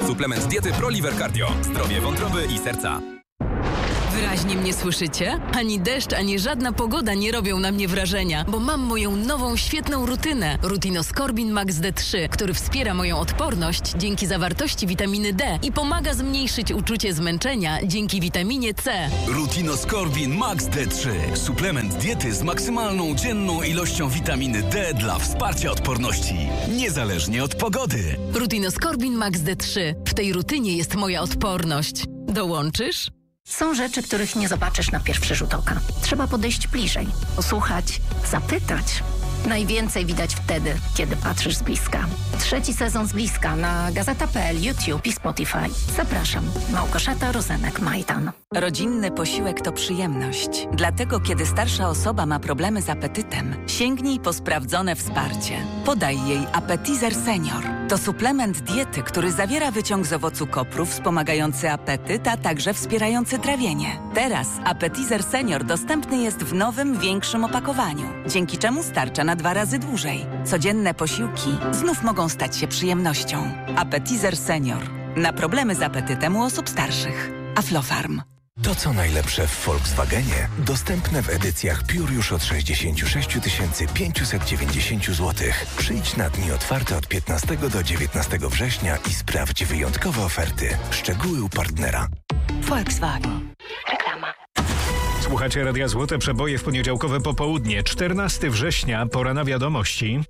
Suplement diety ProLiver Cardio. Zdrowie wątroby i serca. Wyraźnie mnie słyszycie? Ani deszcz, ani żadna pogoda nie robią na mnie wrażenia, bo mam moją nową, świetną rutynę. Rutinoskorbin Max D3, który wspiera moją odporność dzięki zawartości witaminy D i pomaga zmniejszyć uczucie zmęczenia dzięki witaminie C. Rutinoskorbin Max D3. Suplement diety z maksymalną dzienną ilością witaminy D dla wsparcia odporności, niezależnie od pogody. Rutinoskorbin Max D3. W tej rutynie jest moja odporność. Dołączysz? Są rzeczy, których nie zobaczysz na pierwszy rzut oka. Trzeba podejść bliżej, posłuchać, zapytać. Najwięcej widać wtedy, kiedy patrzysz z bliska. 3. sezon z bliska na Gazeta.pl, YouTube i Spotify. Zapraszam. Małgorzata Rozenek-Majdan. Rodzinny posiłek to przyjemność. Dlatego, kiedy starsza osoba ma problemy z apetytem, sięgnij po sprawdzone wsparcie. Podaj jej Appetizer Senior. To suplement diety, który zawiera wyciąg z owocu kopru wspomagający apetyt, a także wspierający trawienie. Teraz Appetizer Senior dostępny jest w nowym, większym opakowaniu, dzięki czemu starcza na 2 razy dłużej. Codzienne posiłki znów mogą stać się przyjemnością. Appetizer Senior. Na problemy z apetytem u osób starszych. Aflofarm. To co najlepsze w Volkswagenie dostępne w edycjach Pure już od 66 590 zł. Przyjdź na dni otwarte od 15 do 19 września i sprawdź wyjątkowe oferty. Szczegóły u partnera. Volkswagen. Reklama. Słuchacie Radia Złote Przeboje w poniedziałkowe popołudnie. 14 września, pora na wiadomości.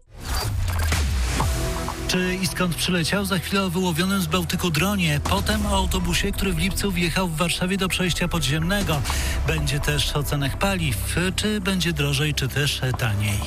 Czy i skąd przyleciał? Za chwilę o wyłowionym z Bałtyku dronie. Potem o autobusie, który w lipcu wjechał w Warszawie do przejścia podziemnego. Będzie też o cenach paliw. Czy będzie drożej, czy też taniej.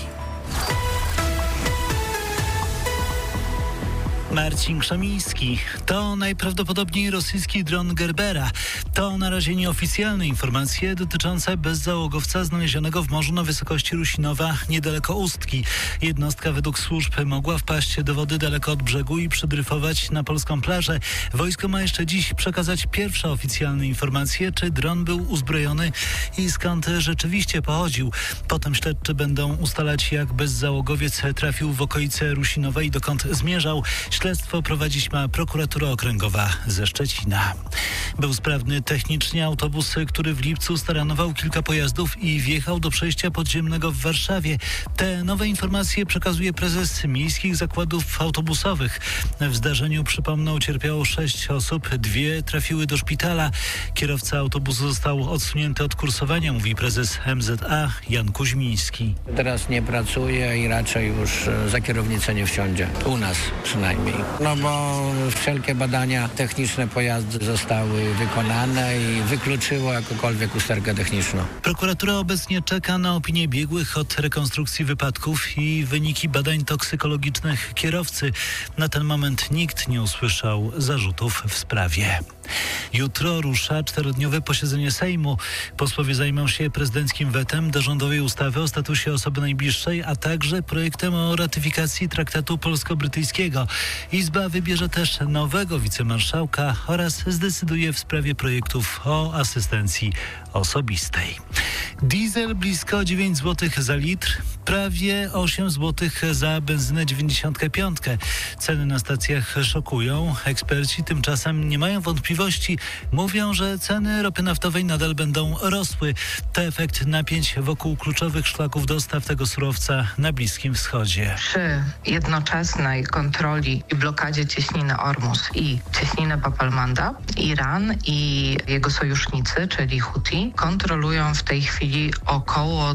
Marcin Krzemiński. To najprawdopodobniej rosyjski dron Gerbera. To na razie nieoficjalne informacje dotyczące bezzałogowca znalezionego w morzu na wysokości Rusinowa niedaleko Ustki. Jednostka według służb mogła wpaść do wody daleko od brzegu i przydryfować na polską plażę. Wojsko ma jeszcze dziś przekazać pierwsze oficjalne informacje, czy dron był uzbrojony i skąd rzeczywiście pochodził. Potem śledczy będą ustalać, jak bezzałogowiec trafił w okolice Rusinowa i dokąd zmierzał. Śledztwo prowadzić ma prokuratura okręgowa ze Szczecina. Był sprawny technicznie autobus, który w lipcu staranował kilka pojazdów i wjechał do przejścia podziemnego w Warszawie. Te nowe informacje przekazuje prezes Miejskich Zakładów Autobusowych. W zdarzeniu, przypomnę, ucierpiało 6 osób, 2 trafiły do szpitala. Kierowca autobusu został odsunięty od kursowania, mówi prezes MZA Jan Kuźmiński. Teraz nie pracuje i raczej już za kierownicę nie wsiądzie. U nas przynajmniej. No bo wszelkie badania techniczne pojazdu zostały wykonane i wykluczyło jakąkolwiek usterkę techniczną. Prokuratura obecnie czeka na opinię biegłych od rekonstrukcji wypadków i wyniki badań toksykologicznych kierowcy. Na ten moment nikt nie usłyszał zarzutów w sprawie. Jutro rusza 4-dniowe posiedzenie Sejmu. Posłowie zajmą się prezydenckim wetem do rządowej ustawy o statusie osoby najbliższej, a także projektem o ratyfikacji traktatu polsko-brytyjskiego. Izba wybierze też nowego wicemarszałka oraz zdecyduje w sprawie projektów o asystencji osobistej. Diesel blisko 9 zł za litr, prawie 8 zł za benzynę 95. Ceny na stacjach szokują. Eksperci tymczasem nie mają wątpliwości. Mówią, że ceny ropy naftowej nadal będą rosły. To efekt napięć wokół kluczowych szlaków dostaw tego surowca na Bliskim Wschodzie. Przy jednoczesnej kontroli i blokadzie cieśniny Ormus i cieśniny Bab el-Manda, Iran i jego sojusznicy, czyli Huti, kontrolują w tej chwili około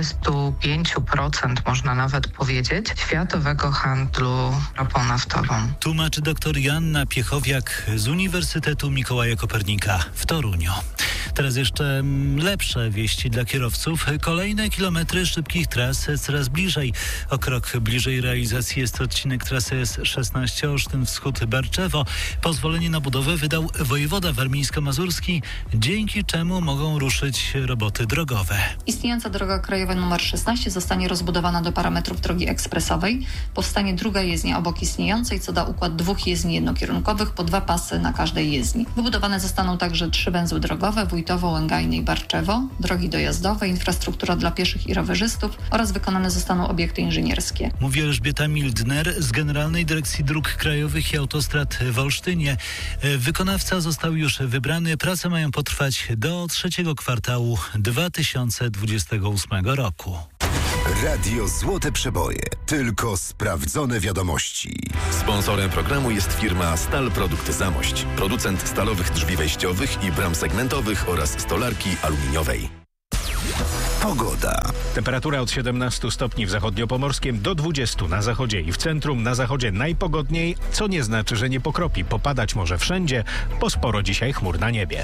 35%, można nawet powiedzieć, światowego handlu ropą naftową. Tłumaczy dr Joanna Piechowiak z Uniwersytetu Mikołaja Kopernika w Toruniu. Teraz jeszcze lepsze wieści dla kierowców. Kolejne kilometry szybkich tras coraz bliżej. O krok bliżej realizacji jest odcinek trasy S16 Olsztyn Wschód-Barczewo. Pozwolenie na budowę wydał wojewoda warmińsko-mazurski, dzięki czemu mogą ruszyć roboty drogowe. Istniejąca droga krajowa nr 16 zostanie rozbudowana do parametrów drogi ekspresowej. Powstanie druga jezdnia obok istniejącej, co da układ 2 jezdni jednokierunkowych po 2 pasy na każdej jezdni. Wybudowane zostaną także 3 węzły drogowe, Wojtowo-Łęgajny i Barczewo, drogi dojazdowe, infrastruktura dla pieszych i rowerzystów oraz wykonane zostaną obiekty inżynierskie. Mówi Elżbieta Mildner z Generalnej Dyrekcji Dróg Krajowych i Autostrad w Olsztynie. Wykonawca został już wybrany. Prace mają potrwać do 3. kwartału 2028 roku. Radio Złote Przeboje. Tylko sprawdzone wiadomości. Sponsorem programu jest firma Stal Produkty Zamość. Producent stalowych drzwi wejściowych i bram segmentowych oraz stolarki aluminiowej. Pogoda. Temperatura od 17 stopni w zachodniopomorskim do 20 na zachodzie i w centrum. Na zachodzie najpogodniej, co nie znaczy, że nie pokropi. Popadać może wszędzie, bo sporo dzisiaj chmur na niebie.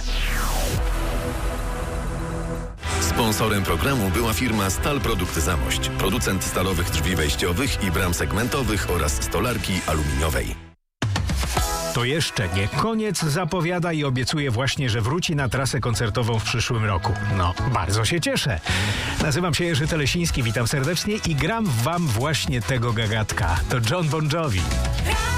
Sponsorem programu była firma Stal Produkty Zamość. Producent stalowych drzwi wejściowych i bram segmentowych oraz stolarki aluminiowej. To jeszcze nie koniec, zapowiada i obiecuje właśnie, że wróci na trasę koncertową w przyszłym roku. No, bardzo się cieszę. Nazywam się Jerzy Telesiński, witam serdecznie i gram wam właśnie tego gagatka. To John Bon Jovi.